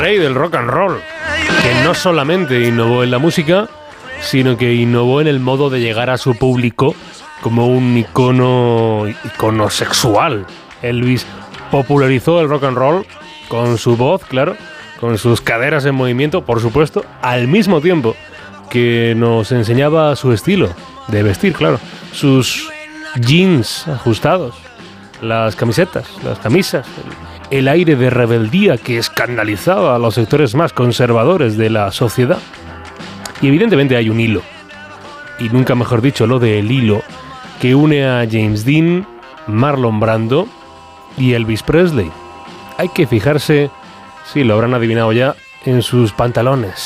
rey del rock and roll, que no solamente innovó en la música, sino que innovó en el modo de llegar a su público como un icono sexual. Elvis popularizó el rock and roll con su voz, claro, con sus caderas en movimiento, por supuesto, al mismo tiempo que nos enseñaba su estilo de vestir, claro, sus jeans ajustados, las camisetas, las camisas, el aire de rebeldía que escandalizaba a los sectores más conservadores de la sociedad. Y evidentemente hay un hilo, y nunca mejor dicho lo del hilo, que une a James Dean, Marlon Brando y Elvis Presley. Hay que fijarse, sí, lo habrán adivinado ya, en sus pantalones.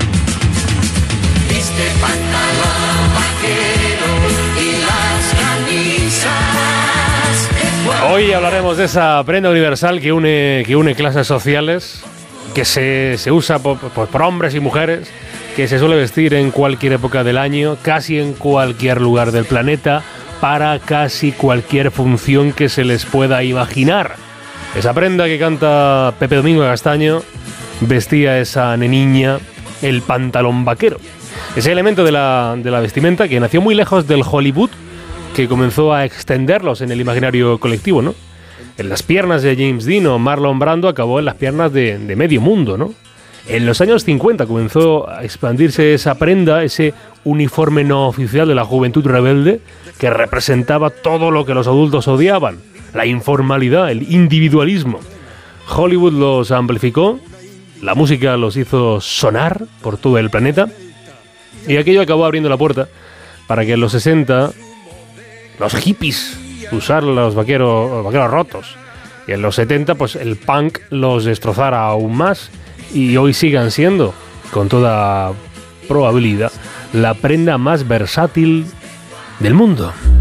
Viste pantalón vaquero y las camisas. Hoy hablaremos de esa prenda universal que une clases sociales, que se usa por hombres y mujeres, que se suele vestir en cualquier época del año, casi en cualquier lugar del planeta, para casi cualquier función que se les pueda imaginar. Esa prenda que canta Pepe Domingo Castaño vestía esa neniña, el pantalón vaquero. Ese elemento de la vestimenta que nació muy lejos del Hollywood, que comenzó a extenderlos en el imaginario colectivo, ¿no? En las piernas de James Dean o Marlon Brando acabó en las piernas de medio mundo, ¿no? En los años 50 comenzó a expandirse esa prenda, ese uniforme no oficial de la juventud rebelde que representaba todo lo que los adultos odiaban, la informalidad, el individualismo. Hollywood los amplificó, la música los hizo sonar por todo el planeta y aquello acabó abriendo la puerta para que en los 60 los hippies usaran los vaqueros rotos y en los 70 pues el punk los destrozara aún más. Y hoy sigan siendo, con toda probabilidad, la prenda más versátil del mundo.